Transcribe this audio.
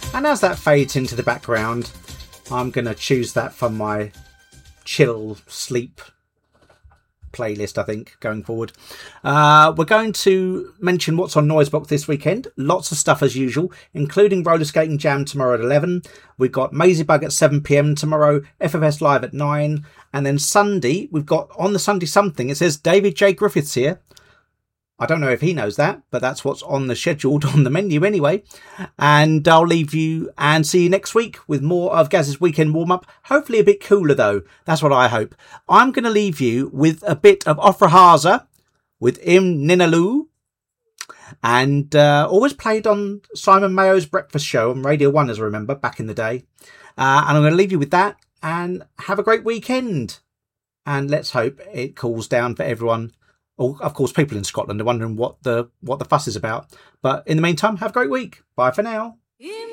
And as that fades into the background, I'm going to choose that from my chill sleep playlist, I think, going forward. We're going to mention what's on Noisebox this weekend. Lots of stuff as usual, including Roller Skating Jam tomorrow at 11. We've got Maisie Bug at 7 p.m. tomorrow, FFS Live at 9. And then Sunday, we've got on the Sunday something. It says David J. Griffiths here. I don't know if he knows that, but that's what's on the scheduled on the menu anyway. And I'll leave you and see you next week with more of Gaz's weekend warm-up. Hopefully a bit cooler, though. That's what I hope. I'm going to leave you with a bit of Ofra Haza with Im Ninaloo. And always played on Simon Mayo's Breakfast Show on Radio 1, as I remember, back in the day. And I'm going to leave you with that. And have a great weekend. And let's hope it cools down for everyone. Of course, people in Scotland are wondering what the fuss is about. But in the meantime, have a great week. Bye for now.